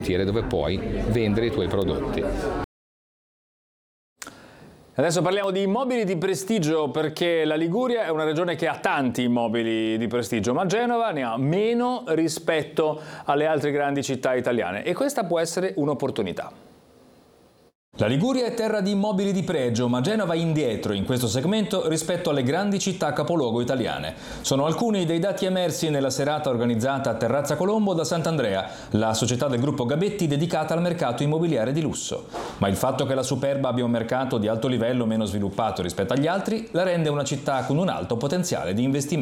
dove puoi vendere i tuoi prodotti. Adesso parliamo di immobili di prestigio, perché la Liguria è una regione che ha tanti immobili di prestigio, ma Genova ne ha meno rispetto alle altre grandi città italiane e questa può essere un'opportunità. La Liguria è terra di immobili di pregio, ma Genova è indietro in questo segmento rispetto alle grandi città capoluogo italiane. Sono alcuni dei dati emersi nella serata organizzata a Terrazza Colombo da Sant'Andrea, la società del gruppo Gabetti dedicata al mercato immobiliare di lusso. Ma il fatto che la Superba abbia un mercato di alto livello meno sviluppato rispetto agli altri la rende una città con un alto potenziale di investimento.